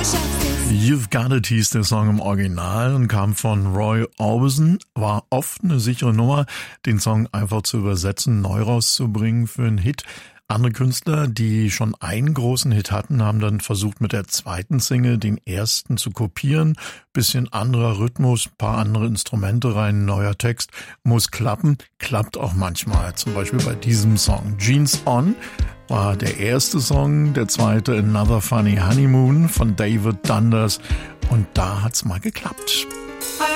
You've Got It hieß der Song im Original und kam von Roy Orbison. War oft eine sichere Nummer, den Song einfach zu übersetzen, neu rauszubringen für einen Hit. Andere Künstler, die schon einen großen Hit hatten, haben dann versucht, mit der zweiten Single den ersten zu kopieren. Bisschen anderer Rhythmus, paar andere Instrumente rein, neuer Text. Muss klappen, klappt auch manchmal. Zum Beispiel bei diesem Song. Jeans On war der erste Song, der zweite Another Funny Honeymoon von David Dundas. Und da hat's mal geklappt.